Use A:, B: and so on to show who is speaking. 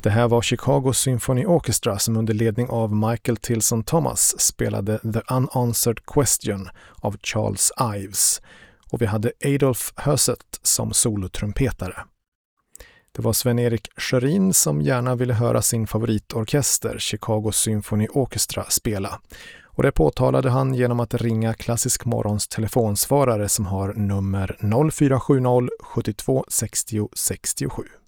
A: Det här var Chicago Symphony Orchestra som under ledning av Michael Tilson Thomas spelade The Unanswered Question av Charles Ives, och vi hade Adolf Höset som solotrumpetare. Det var Sven-Erik Sjörin som gärna ville höra sin favoritorkester Chicago Symphony Orchestra spela, och det påtalade han genom att ringa Klassisk Morgons telefonsvarare som har nummer 0470 72 60 67.